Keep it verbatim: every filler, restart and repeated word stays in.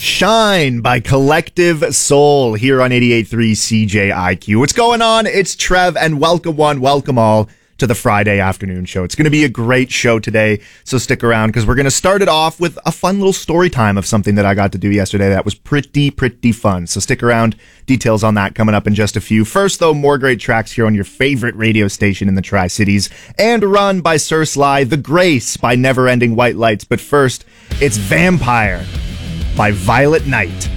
Shine by Collective Soul here on eighty-eight point three C J I Q. What's going on? It's Trev, and welcome one, welcome all to the Friday afternoon show. It's going to be a great show today, so stick around because we're going to start it off with a fun little story time of something that I got to do yesterday that was pretty, pretty fun. So stick around. Details on that coming up in just a few. First, though, more great tracks here on your favorite radio station in the Tri-Cities, and Run by Sir Sly, The Grace by Never Ending White Lights. But first, it's Vampire by Violet Night.